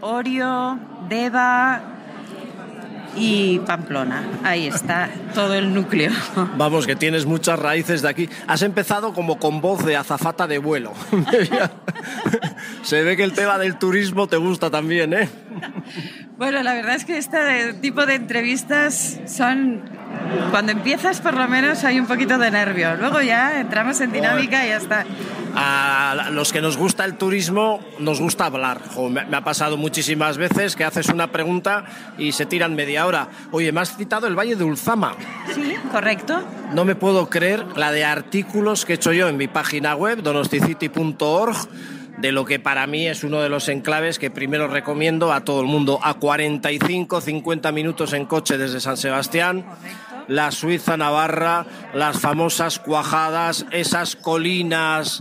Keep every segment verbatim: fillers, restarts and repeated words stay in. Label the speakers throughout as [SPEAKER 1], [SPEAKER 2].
[SPEAKER 1] Orio, Deva y Pamplona. Ahí está todo el núcleo.
[SPEAKER 2] Vamos, que tienes muchas raíces de aquí. Has empezado como con voz de azafata de vuelo. Se ve que el tema del turismo te gusta también, ¿eh?
[SPEAKER 1] Bueno, la verdad es que este tipo de entrevistas son... Cuando empiezas, por lo menos, hay un poquito de nervio. Luego ya entramos en dinámica y ya está.
[SPEAKER 2] A los que nos gusta el turismo, nos gusta hablar. Jo, me, me ha pasado muchísimas veces que haces una pregunta y se tiran media hora. Oye, me has citado el Valle de Ulzama.
[SPEAKER 1] Sí, correcto.
[SPEAKER 2] No me puedo creer la de artículos que he hecho yo en mi página web, donosticity punto org, de lo que para mí es uno de los enclaves que primero recomiendo a todo el mundo. A cuarenta y cinco a cincuenta minutos en coche desde San Sebastián.
[SPEAKER 1] Correcto.
[SPEAKER 2] La Suiza Navarra, las famosas cuajadas, esas colinas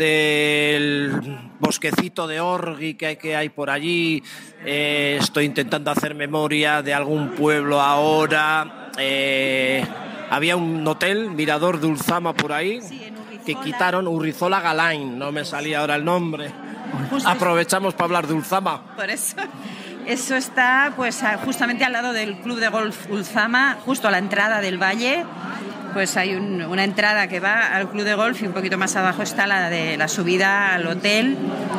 [SPEAKER 2] del bosquecito de Orgui que hay, que hay por allí. Eh, estoy intentando hacer memoria de algún pueblo ahora. Eh, había un hotel, Mirador de Ulzama, por ahí,
[SPEAKER 1] Sí, en Urrizola.
[SPEAKER 2] que quitaron, Urrizola Galain, no me salía ahora el nombre.
[SPEAKER 1] Justo
[SPEAKER 2] Aprovechamos para hablar de Ulzama.
[SPEAKER 1] Por eso... Eso está pues justamente al lado del Club de Golf Ulzama, justo a la entrada del valle. Pues hay un, una entrada que va al Club de Golf y un poquito más abajo está la de la subida al hotel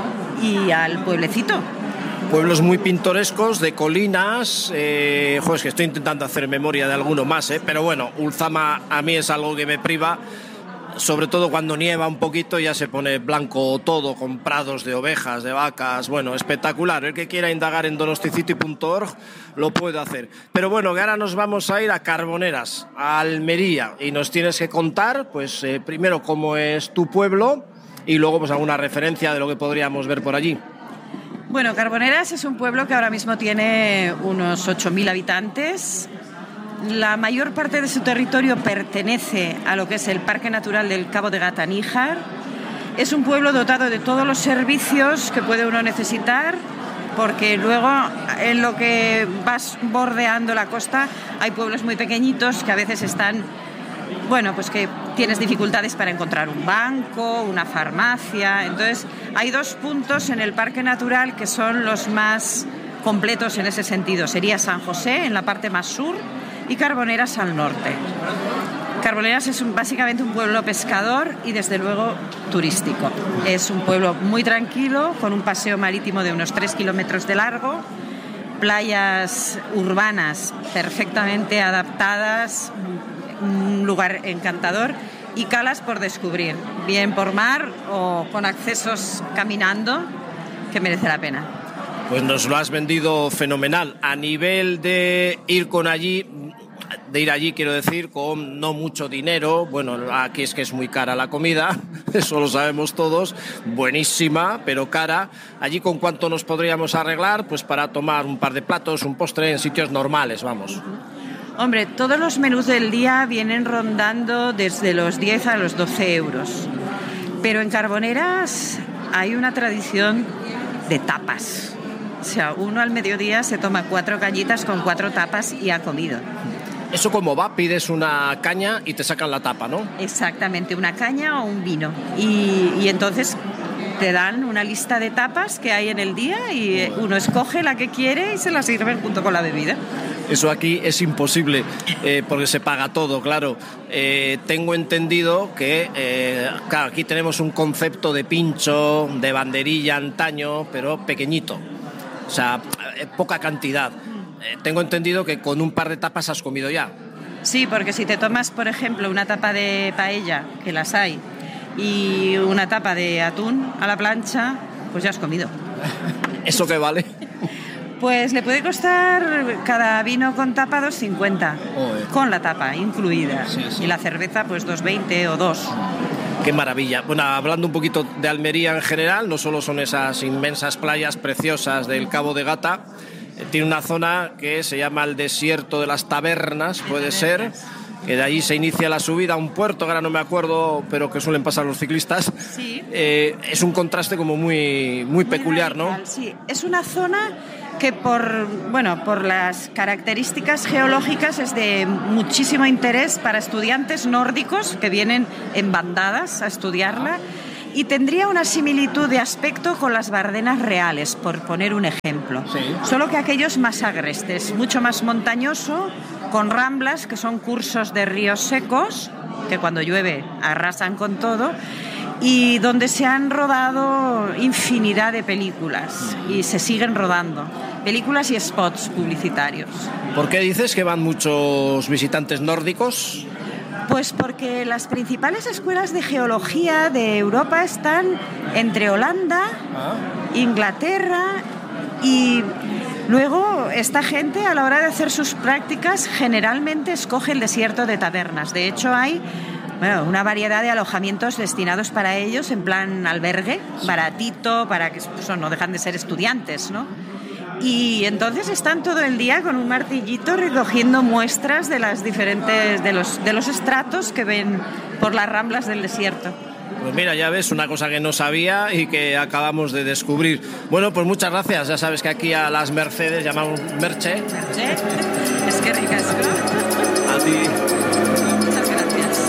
[SPEAKER 1] y al pueblecito.
[SPEAKER 2] Pueblos muy pintorescos, de colinas. Eh, joder, es que estoy intentando hacer memoria de alguno más, ¿eh? Pero bueno, Ulzama a mí es algo que me priva. Sobre todo cuando nieva un poquito ya se pone blanco todo, con prados de ovejas, de vacas. Bueno, espectacular. El que quiera indagar en donosticity punto org lo puede hacer. Pero bueno, que ahora nos vamos a ir a Carboneras, a Almería, y nos tienes que contar, pues eh, primero cómo es tu pueblo y luego pues alguna referencia de lo que podríamos ver por allí.
[SPEAKER 1] Bueno, Carboneras es un pueblo que ahora mismo tiene unos ocho mil habitantes. La mayor parte de su territorio pertenece a lo que es el Parque Natural del Cabo de Gata Níjar. Es un pueblo dotado de todos los servicios que puede uno necesitar, porque luego en lo que vas bordeando la costa hay pueblos muy pequeñitos que a veces están, bueno, pues que tienes dificultades para encontrar un banco, una farmacia. Entonces hay dos puntos en el Parque Natural que son los más completos en ese sentido. Sería San José en la parte más sur y Carboneras al norte. Carboneras es un, básicamente un pueblo pescador y desde luego turístico. Es un pueblo muy tranquilo, con un paseo marítimo de unos tres kilómetros de largo, playas urbanas perfectamente adaptadas, un lugar encantador y calas por descubrir, bien por mar o con accesos caminando, que merece la pena.
[SPEAKER 2] Pues nos lo has vendido fenomenal. A nivel de ir con allí, de ir allí quiero decir, con no mucho dinero, bueno, aquí es que es muy cara la comida, eso lo sabemos todos, buenísima, pero cara. Allí con cuánto nos podríamos arreglar, pues para tomar un par de platos, un postre en sitios normales, vamos.
[SPEAKER 1] Hombre, todos los menús del día vienen rondando desde los diez a los doce euros, pero en Carboneras hay una tradición de tapas. O sea, uno al mediodía se toma cuatro cañitas con cuatro tapas y ha comido.
[SPEAKER 2] ¿Eso cómo va? Pides una caña y te sacan la tapa, ¿no?
[SPEAKER 1] Exactamente, una caña o un vino. Y, y entonces te dan una lista de tapas que hay en el día y uno escoge la que quiere y se la sirven junto con la bebida.
[SPEAKER 2] Eso aquí es imposible, eh, porque se paga todo, claro. Eh, tengo entendido que, eh, claro, aquí tenemos un concepto de pincho, de banderilla antaño, pero pequeñito. O sea, eh, poca cantidad. Eh, tengo entendido que con un par de tapas has comido ya.
[SPEAKER 1] Sí, porque si te tomas, por ejemplo, una tapa de paella, que las hay, y una tapa de atún a la plancha, pues ya has comido.
[SPEAKER 2] ¿Eso qué vale?
[SPEAKER 1] Pues le puede costar cada vino con tapa dos cincuenta, con la tapa incluida.
[SPEAKER 2] Sí, sí.
[SPEAKER 1] Y la cerveza, pues dos veinte o dos.
[SPEAKER 2] Qué maravilla. Bueno, hablando un poquito de Almería en general, no solo son esas inmensas playas preciosas del Cabo de Gata, eh, tiene una zona que se llama el Desierto de las Tabernas, puede ser, que de allí se inicia la subida a un puerto, que ahora no me acuerdo, pero que suelen pasar los ciclistas.
[SPEAKER 1] Sí.
[SPEAKER 2] Eh, es un contraste como muy, muy peculiar,
[SPEAKER 1] muy radical,
[SPEAKER 2] ¿no?
[SPEAKER 1] Sí, es una zona que por, bueno, por las características geológicas es de muchísimo interés para estudiantes nórdicos que vienen en bandadas a estudiarla, y tendría una similitud de aspecto con las Bardenas reales, por poner un ejemplo.
[SPEAKER 2] Sí.
[SPEAKER 1] Solo que aquello es más agreste, es mucho más montañoso, con ramblas, que son cursos de ríos secos, que cuando llueve arrasan con todo, y donde se han rodado infinidad de películas y se siguen rodando. Películas y spots publicitarios.
[SPEAKER 2] ¿Por qué dices que van muchos visitantes nórdicos?
[SPEAKER 1] Pues porque las principales escuelas de geología de Europa están entre Holanda, ah. Inglaterra y luego esta gente a la hora de hacer sus prácticas generalmente escoge el desierto de Tabernas. De hecho hay bueno, una variedad de alojamientos destinados para ellos en plan albergue, baratito, para que pues, no dejan de ser estudiantes, ¿no? Y entonces están todo el día con un martillito recogiendo muestras de las diferentes de los de los estratos que ven por las ramblas del desierto.
[SPEAKER 2] Pues mira, ya ves, una cosa que no sabía y que acabamos de descubrir. Bueno, pues muchas gracias. Ya sabes que aquí a las Mercedes llamamos Merche.
[SPEAKER 1] Merche. Es que ricas, ¿no?
[SPEAKER 2] A ti.
[SPEAKER 1] Muchas gracias.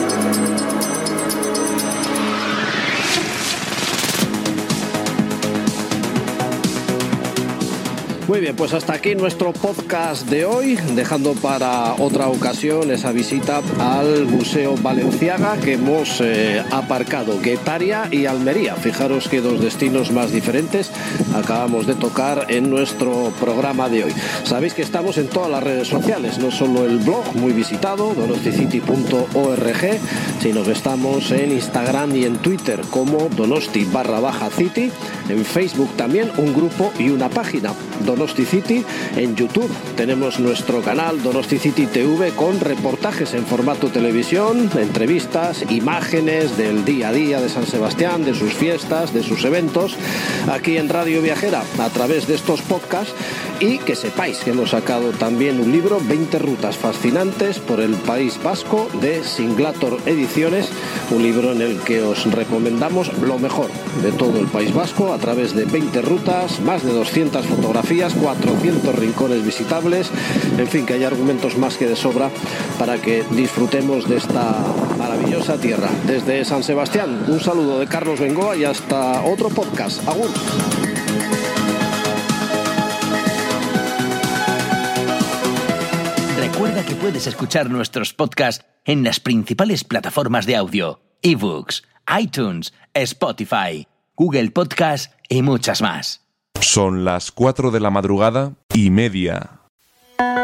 [SPEAKER 2] Muy bien, pues hasta aquí nuestro podcast de hoy, dejando para otra ocasión esa visita al Museo Balenciaga que hemos eh, aparcado, Guetaria y Almería. Fijaros que dos destinos más diferentes acabamos de tocar en nuestro programa de hoy. Sabéis que estamos en todas las redes sociales, no solo el blog muy visitado, donosticity punto org, sino que estamos en Instagram y en Twitter como Donosti barra baja City, en Facebook también un grupo y una página, Donosti City. En YouTube tenemos nuestro canal Donosti City T V con reportajes en formato televisión, entrevistas, imágenes del día a día de San Sebastián, de sus fiestas, de sus eventos, aquí en Radio Viajera a través de estos podcasts. Y que sepáis que hemos sacado también un libro, veinte rutas fascinantes por el País Vasco, de Singlator Ediciones, un libro en el que os recomendamos lo mejor de todo el País Vasco a través de veinte rutas, más de doscientas fotografías, cuatrocientos rincones visitables, en fin, que hay argumentos más que de sobra para que disfrutemos de esta maravillosa tierra. Desde San Sebastián, un saludo de Carlos Bengoa y hasta otro podcast. Agur.
[SPEAKER 3] Recuerda que puedes escuchar nuestros podcasts en las principales plataformas de audio, eBooks, iTunes, Spotify, Google Podcast y muchas más.
[SPEAKER 4] Son las cuatro de la madrugada y media.